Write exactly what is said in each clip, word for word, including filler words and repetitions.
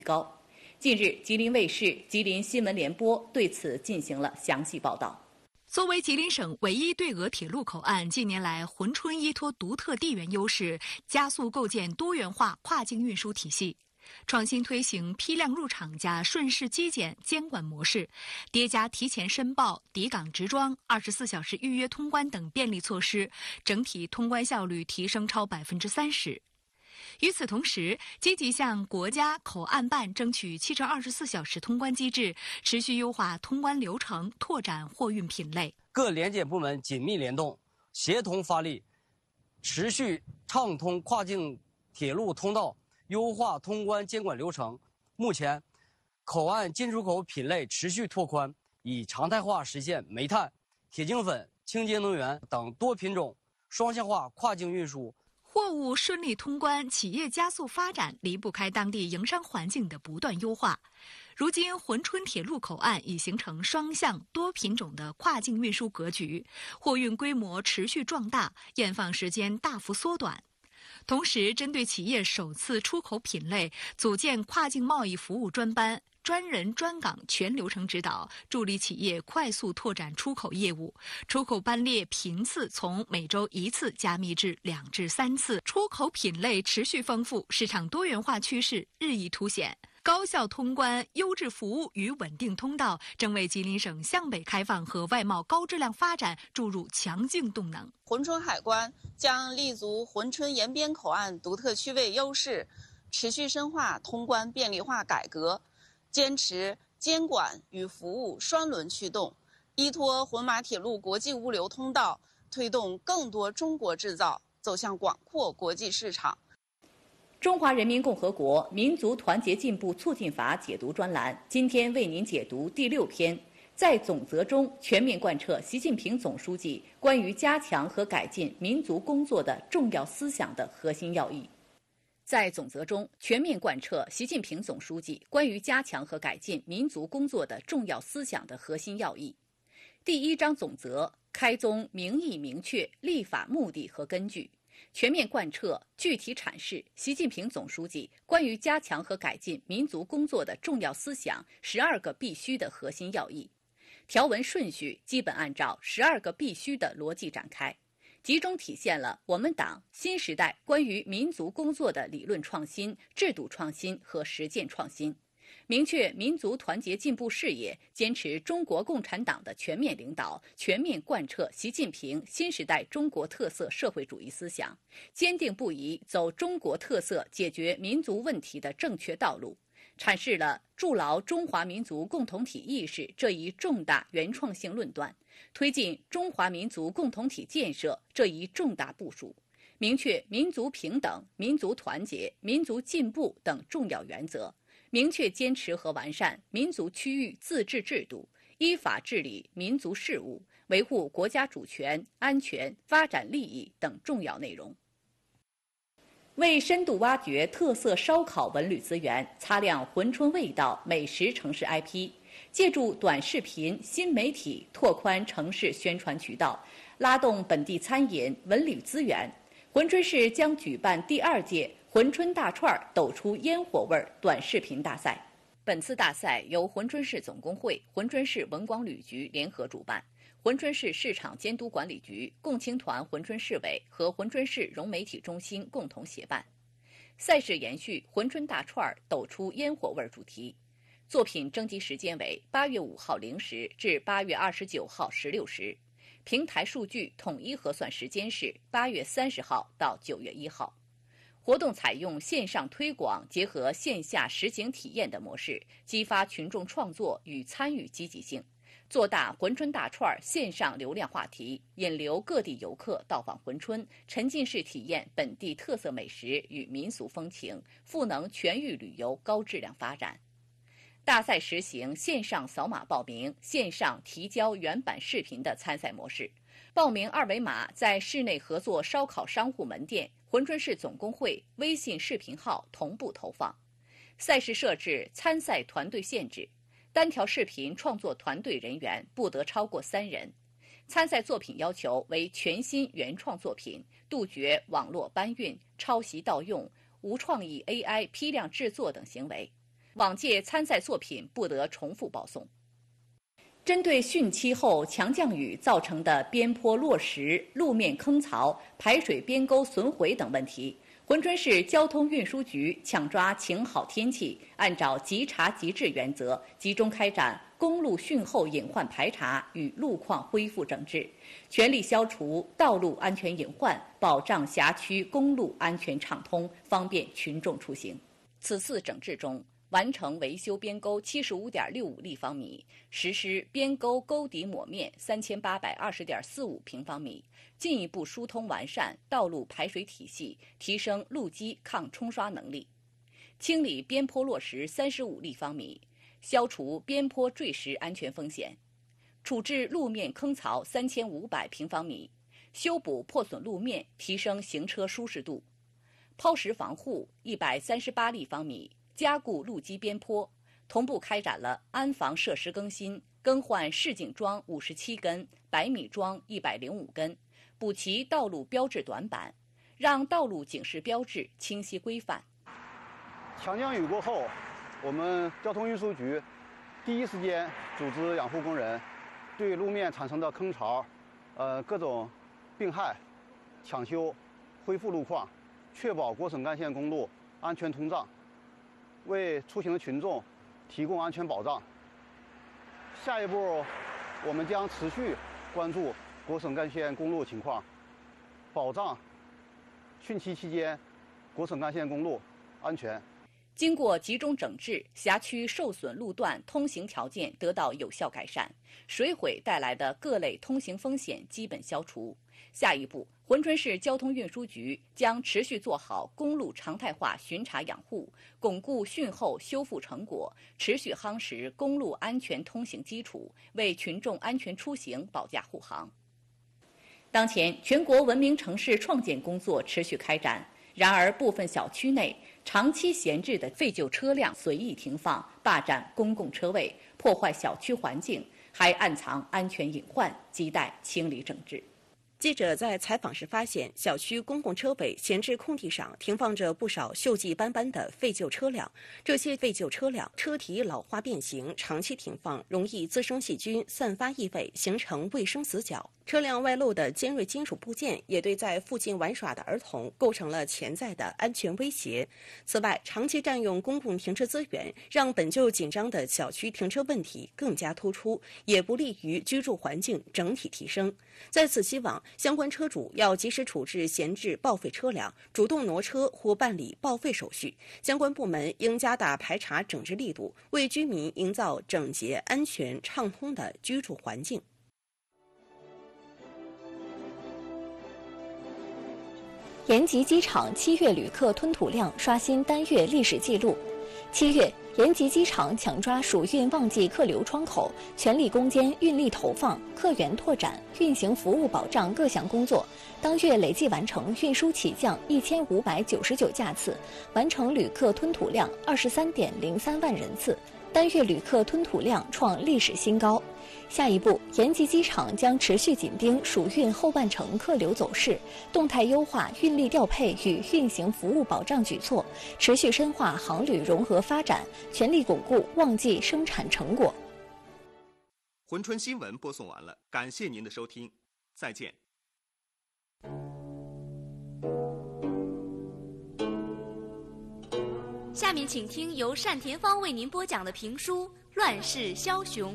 高。近日，吉林卫视、吉林新闻联播对此进行了详细报道。 作为吉林省唯一对俄铁路口岸，近年来珲春依托独特地缘优势，加速构建多元化跨境运输体系，创新推行批量入场加顺势机检监管模式，叠加提前申报、抵港直装、二十四小时预约通关等便利措施，整体通关效率提升超百分之三十。与此同时，积极向国家口岸办争取七乘二十四小时通关机制，持续优化通关流程，拓展货运品类。 各联检部门紧密联动，协同发力，持续畅通跨境铁路通道，优化通关监管流程。目前，口岸进出口品类持续拓宽，以常态化实现煤炭、铁精粉、清洁能源等多品种双向化跨境运输。 货物顺利通关，企业加速发展，离不开当地营商环境的不断优化。如今，珲春铁路口岸已形成双向多品种的跨境运输格局，货运规模持续壮大，验放时间大幅缩短。同时，针对企业首次出口品类，组建跨境贸易服务专班，专人专岗全流程指导，助力企业快速拓展出口业务。出口班列频次从每周一次加密至两至三次，出口品类持续丰富，市场多元化趋势日益凸显。高效通关、优质服务与稳定通道，正为吉林省向北开放和外贸高质量发展注入强劲动能。 珲春海关将立足珲春沿边口岸独特区位优势，持续深化通关便利化改革，坚持监管与服务双轮驱动，依托珲马铁路国际物流通道，推动更多中国制造走向广阔国际市场。 中华人民共和国民族团结进步促进法解读专栏，今天为您解读第六篇，在总则中全面贯彻习近平总书记关于加强和改进民族工作的重要思想的核心要义。在总则中全面贯彻习近平总书记关于加强和改进民族工作的重要思想的核心要义。第一章总则开宗明义明确立法目的和根据，全面贯彻具体阐释习近平总书记关于加强和改进民族工作的重要思想十二个必须的核心要义。条文顺序基本按照十二个必须的逻辑展开，集中体现了我们党新时代关于民族工作的理论创新、制度创新和实践创新，明确民族团结进步事业坚持中国共产党的全面领导，全面贯彻习近平新时代中国特色社会主义思想，坚定不移走中国特色解决民族问题的正确道路，阐释了筑牢中华民族共同体意识这一重大原创性论断，推进中华民族共同体建设这一重大部署，明确民族平等、民族团结、民族进步等重要原则，明确坚持和完善民族区域自治制度，依法治理民族事务，维护国家主权、安全、发展利益等重要内容。为深度挖掘特色烧烤文旅资源，擦亮珲春味道美食城市 I P， 借助短视频、新媒体拓宽城市宣传渠道，拉动本地餐饮、文旅资源，珲春市将举办第二届珲春大串抖出烟火味短视频大赛。本次大赛由珲春市总工会、珲春市文广旅局联合主办，珲春市市场监督管理局、共青团珲春市委和珲春市融媒体中心共同协办。赛事延续珲春大串抖出烟火味主题，作品征集时间为八月五号零时至八月二十九号十六时，平台数据统一核算时间是八月三十号到九月一号。活动采用线上推广结合线下实景体验的模式，激发群众创作与参与积极性，做大珲春大串线上流量话题，引流各地游客到访珲春，沉浸式体验本地特色美食与民俗风情，赋能全域旅游高质量发展。大赛实行线上扫码报名、线上提交原版视频的参赛模式，报名二维码在市内合作烧烤商户门店、珲春市总工会微信视频号同步投放。赛事设置参赛团队限制，单条视频创作团队人员不得超过三人。参赛作品要求为全新原创作品，杜绝网络搬运、抄袭盗用、无创意 A I 批量制作等行为。 往届参赛作品不得重复报送。针对汛期后强降雨造成的边坡落石、路面坑槽、排水边沟损毁等问题，珲春市交通运输局抢抓晴好天气，按照即查即治原则，集中开展公路汛后隐患排查与路况恢复整治，全力消除道路安全隐患，保障辖区公路安全畅通，方便群众出行。此次整治中，完成维修边沟七十五点六五立方米，实施边沟沟底抹面三千八百二十点四五平方米，进一步疏通完善道路排水体系，提升路基抗冲刷能力；清理边坡落石三十五立方米，消除边坡坠石安全风险；处置路面坑槽三千五百平方米，修补破损路面，提升行车舒适度；抛石防护一百三十八立方米。加固路基边坡，同步开展了安防设施更新，更换示警桩五十七根、百米桩一百零五根，补齐道路标志短板，让道路警示标志清晰规范。 强降雨过后，我们交通运输局第一时间组织养护工人对路面产生的坑槽、呃各种病害抢修、恢复路况，确保国省干线公路安全通畅，为出行的群众提供安全保障。下一步，我们将持续关注国省干线公路情况，保障汛期期间国省干线公路安全。 经过集中整治，辖区受损路段通行条件得到有效改善，水毁带来的各类通行风险基本消除。下一步，珲春市交通运输局将持续做好公路常态化巡查养护，巩固汛后修复成果，持续夯实公路安全通行基础，为群众安全出行保驾护航。当前，全国文明城市创建工作持续开展，然而部分小区内长期闲置的废旧车辆随意停放、霸占公共车位，破坏小区环境，还暗藏安全隐患，亟待清理整治。 记者在采访时发现，小区公共车位闲置空地上停放着不少锈迹斑斑的废旧车辆。这些废旧车辆车体老化变形，长期停放容易滋生细菌，散发异味，形成卫生死角。车辆外露的尖锐金属部件也对在附近玩耍的儿童构成了潜在的安全威胁。此外，长期占用公共停车资源，让本就紧张的小区停车问题更加突出，也不利于居住环境整体提升。在此希望相关车主要及时处置闲置报废车辆，主动挪车或办理报废手续。相关部门应加大排查整治力度，为居民营造整洁、安全、畅通的居住环境。 延吉机场七月旅客吞吐量刷新单月历史记录。七月，延吉机场抢抓暑运旺季客流窗口，全力攻坚运力投放、客源拓展、运行服务保障各项工作。当月累计完成运输起降一千五百九十九架次，完成旅客吞吐量二十三点零三万人次，单月旅客吞吐量创历史新高。下一步，延吉机场将持续紧盯暑运后半程客流走势，动态优化运力调配与运行服务保障举措，持续深化航旅融合发展，全力巩固旺季生产成果。 珲春新闻播送完了，感谢您的收听，再见。 下面请听由单田芳为您播讲的评书《乱世枭雄》。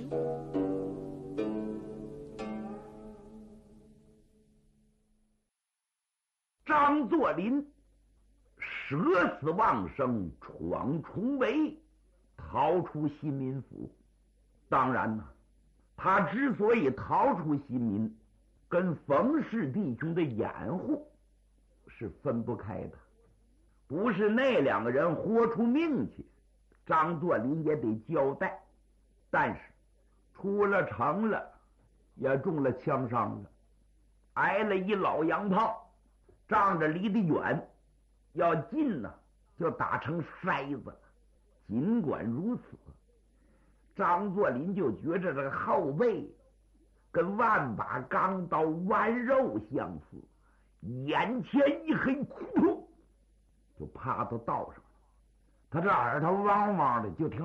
张作霖舍死忘生，闯重围，逃出新民府。当然呢，他之所以逃出新民，跟冯氏弟兄的掩护是分不开的。不是那两个人豁出命去，张作霖也得交代。但是出了城了，也中了枪伤了，挨了一老洋炮，仗着离得远，要近呢就打成筛子了。尽管如此，张作霖就觉着这个后背跟万把钢刀剜肉相似，眼前一黑，扑通就趴到道上了。 他这耳朵汪汪的，就挺